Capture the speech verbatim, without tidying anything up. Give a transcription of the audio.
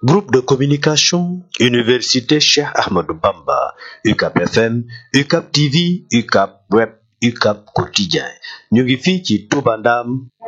Groupe de communication, Université Cheikh Ahmadou Bamba, U C A B F M, U C A B T V, U C A B Web, U C A B Quotidien. ñu ngi fii ci Touba Ndam